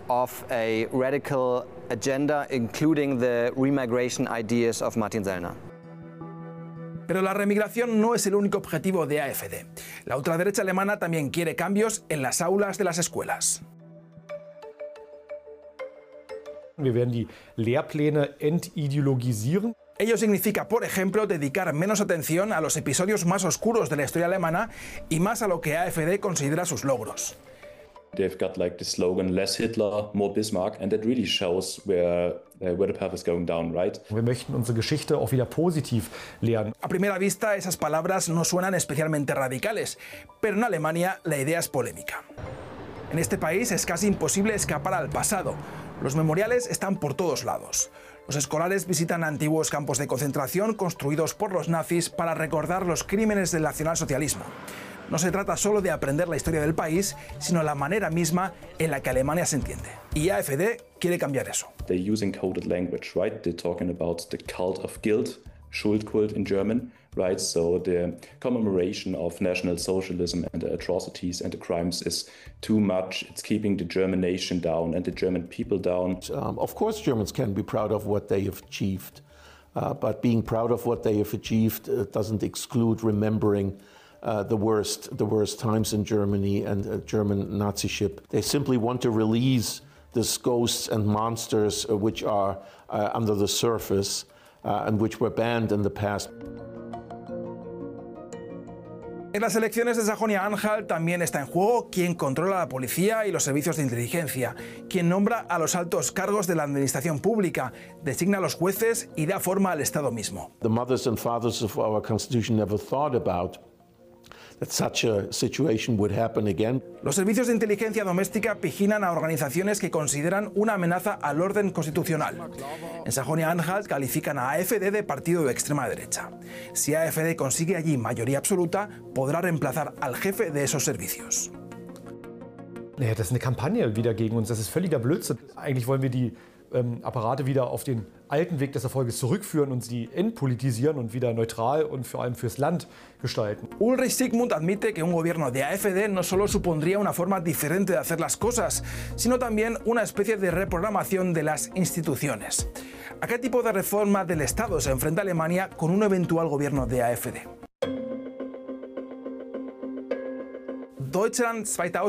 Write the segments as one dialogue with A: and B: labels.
A: of a radical agenda, including the remigration ideas of Martin Sellner.
B: Pero la remigración no es el único objetivo de AfD. La ultraderecha alemana también quiere cambios en las aulas de las escuelas.
C: Wir werden die Lehrpläne entideologisieren.
B: Ello significa, por ejemplo, dedicar menos atención a los episodios más oscuros de la historia alemana y más a lo que AfD considera sus logros.
D: They've got like the slogan "Less Hitler, more Bismarck", and that really shows where the path is going down, right?
C: Wir möchten unsere Geschichte auch wieder positiv lernen.
B: A primera vista, esas palabras no suenan especialmente radicales, pero en Alemania la idea es polémica. En este país es casi imposible escapar al pasado. Los memoriales están por todos lados. Los escolares visitan antiguos campos de concentración construidos por los nazis para recordar los crímenes del nacionalsocialismo. No se trata solo de aprender la historia del país, sino la manera misma en la que Alemania se entiende. Y AfD quiere cambiar eso.
D: They're using coded language, right? They're talking about the cult of guilt, Schuldkult in German, right? So the commemoration of National Socialism and the atrocities and the crimes is too much. It's keeping the German nation down and the German people down.
E: Of course, Germans can be proud of what they have achieved, but being proud of what they have achieved doesn't exclude remembering the worst times in Germany and German Naziship. They simply want to release these ghosts and monsters which are under the surface and which were banned in the past.
B: En las elecciones de Sajonia-Anhalt también está en juego quién controla la policía y los servicios de inteligencia, quién nombra a los altos cargos de la administración pública, designa a los jueces y da forma al Estado mismo.
E: The mothers and fathers of our Constitution never thought about that such a situation would happen again.
B: Los servicios de inteligencia doméstica vigilan a organizaciones que consideran una amenaza al orden constitucional. En Sajonia-Anhalt califican a AfD de partido de extrema derecha. Si AfD consigue allí mayoría absoluta, podrá reemplazar al jefe de esos servicios.
C: Naja, das ist eine Kampagne wieder gegen uns. Das ist völliger Blödsinn. Eigentlich wollen wir die Apparate wieder auf den alten Weg des Erfolges zurückführen und sie entpolitisieren und wieder neutral und vor allem fürs Land gestalten.
B: Ulrich Sigmund admite que un gobierno de AfD no solo supondría una forma diferente de hacer las cosas, sino también una especie de reprogramación de las instituciones. ¿A qué tipo de reforma del Estado se enfrenta Alemania con un eventual gobierno de AfD? Deutschland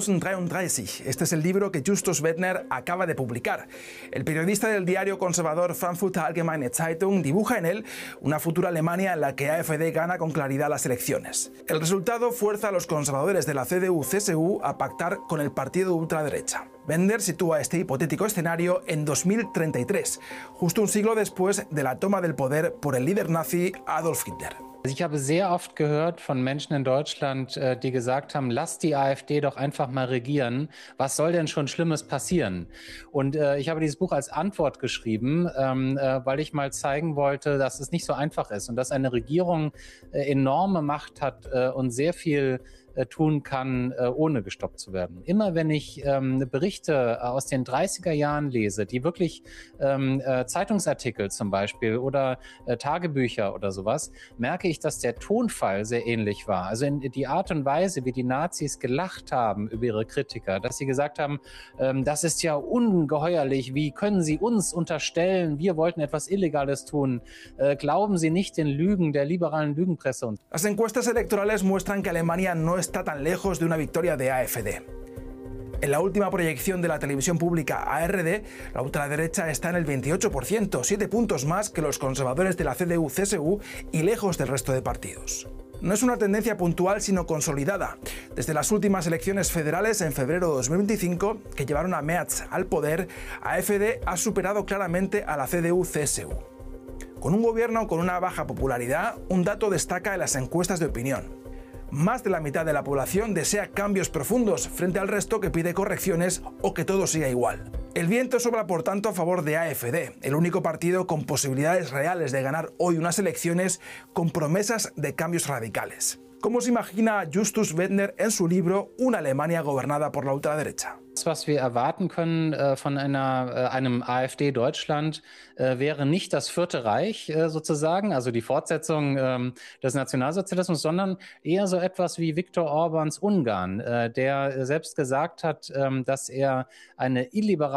B: 2033. Este es el libro que Justus Wettner acaba de publicar. El periodista del diario conservador Frankfurter Allgemeine Zeitung dibuja en él una futura Alemania en la que AfD gana con claridad las elecciones. El resultado fuerza a los conservadores de la CDU-CSU a pactar con el partido de ultraderecha. Bender sitúa este hipotético escenario en 2033, justo un siglo después de la toma del poder por el líder nazi Adolf Hitler.
F: Ich habe sehr oft gehört von Menschen in Deutschland, die gesagt haben, lass die AfD doch einfach mal regieren. Was soll denn schon Schlimmes passieren? Und ich habe dieses Buch als Antwort geschrieben, weil ich mal zeigen wollte, dass es nicht so einfach ist und dass eine Regierung enorme Macht hat und sehr viel tun kann, ohne gestoppt zu werden. Immer wenn ich Berichte aus den 30er Jahren lese, die wirklich Zeitungsartikel zum Beispiel oder Tagebücher oder sowas, merke ich, dass der Tonfall sehr ähnlich war. Also die Art und Weise, wie die Nazis gelacht haben über ihre Kritiker, dass sie gesagt haben, das ist ja ungeheuerlich, wie können Sie uns unterstellen, wir wollten etwas Illegales tun, glauben Sie nicht den Lügen der liberalen Lügenpresse.
B: Las encuestas electorales muestran que Alemania no está tan lejos de una victoria de AfD. En la última proyección de la televisión pública ARD, la ultraderecha está en el 28%, 7 puntos más que los conservadores de la CDU-CSU y lejos del resto de partidos. No es una tendencia puntual, sino consolidada. Desde las últimas elecciones federales en febrero de 2025, que llevaron a Merz al poder, AfD ha superado claramente a la CDU-CSU. Con un gobierno con una baja popularidad, un dato destaca en las encuestas de opinión. Más de la mitad de la población desea cambios profundos frente al resto que pide correcciones o que todo siga igual. El viento sopla por tanto a favor de AfD, el único partido con posibilidades reales de ganar hoy unas elecciones con promesas de cambios radicales. ¿Cómo se imagina Justus Wettner en su libro Una Alemania gobernada por la ultraderecha?
F: Was wir erwarten können von einem AfD-Deutschland wäre nicht das Vierte Reich sozusagen, also die Fortsetzung des Nationalsozialismus, sondern eher so etwas wie Viktor Orbáns Ungarn, der selbst gesagt hat, dass er eine illiberale